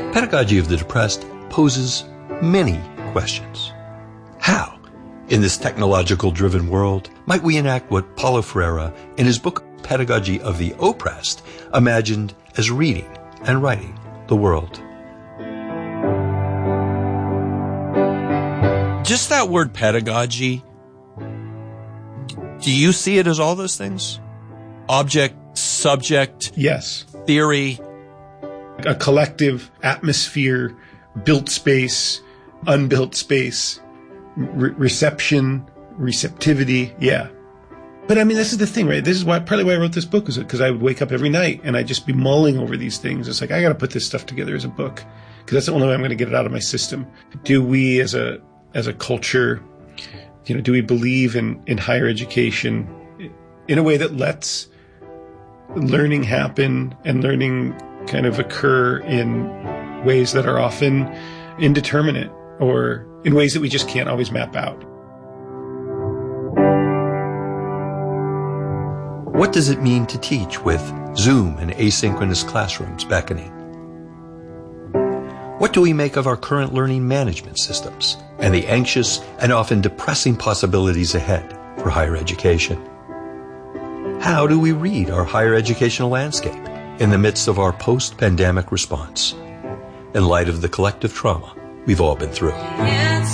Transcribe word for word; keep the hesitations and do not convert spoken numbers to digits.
Pedagogy of the Depressed poses many questions. How, in this technological-driven world, might we enact what Paulo Freire, in his book Pedagogy of the Oppressed, imagined as reading and writing the world? Just that word pedagogy, do you see it as all those things? Object, subject, yes, theory, a collective atmosphere, built space, unbuilt space, re- reception, receptivity. Yeah. But I mean, this is the thing, right? This is why, partly why I wrote this book, is because I would wake up every night and I'd just be mulling over these things. It's like, I got to put this stuff together as a book, because that's the only way I'm going to get it out of my system. Do we as a, as a culture, you know, do we believe in, in higher education in a way that lets learning happen and learning kind of occur in ways that are often indeterminate, or in ways that we just can't always map out? What does it mean to teach with Zoom and asynchronous classrooms beckoning? What do we make of our current learning management systems and the anxious and often depressing possibilities ahead for higher education? How do we read our higher educational landscape in the midst of our post-pandemic response, in light of the collective trauma we've all been through?